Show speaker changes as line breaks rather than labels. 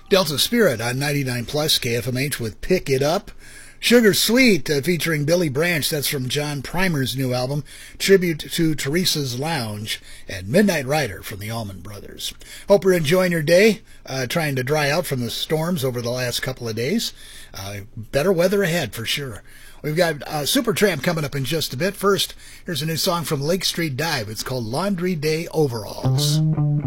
Delta Spirit on 99 Plus KFMH with Pick It Up. Sugar Sweet featuring Billy Branch. That's from John Primer's new album, Tribute to Teresa's Lounge. And Midnight Rider from the Allman Brothers. Hope you're enjoying your day, trying to dry out from the storms over the last couple of days. Better weather ahead for sure. We've got Supertramp coming up in just a bit. First, here's a new song from Lake Street Dive. It's called Laundry Day Overalls.